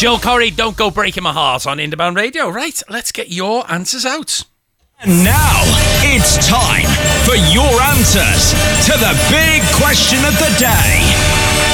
Joe Corey, Don't Go Breaking My Heart on Independent Radio. Right, let's get your answers out. And now, it's time for your answers to the big question of the day.